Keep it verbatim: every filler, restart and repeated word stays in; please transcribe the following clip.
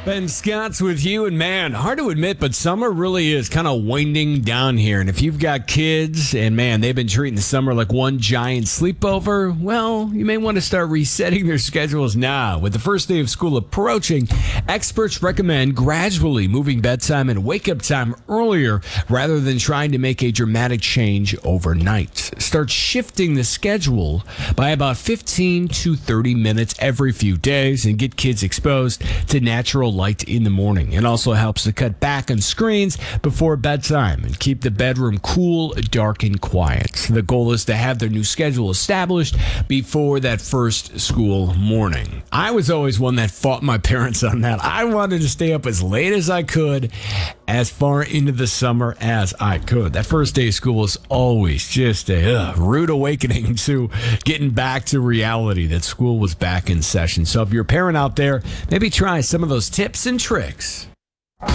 Ben Scott's with you, and man, hard to admit, but summer really is kind of winding down here. And if you've got kids, and man, they've been treating the summer like one giant sleepover, well, you may want to start resetting their schedules now. With the first day of school approaching, experts recommend gradually moving bedtime and wake-up time earlier rather than trying to make a dramatic change overnight. Start shifting the schedule by about fifteen to thirty minutes every few days and get kids exposed to natural light in the morning. It also helps to cut back on screens before bedtime and keep the bedroom cool, dark, and quiet. The goal is to have their new schedule established before that first school morning. I was always one that fought my parents on that. I wanted to stay up as late as I could, as far into the summer as I could. That first day of school was always just a ugh, rude awakening to getting back to reality that school was back in session. So if you're a parent out there, maybe try some of those tips and tricks.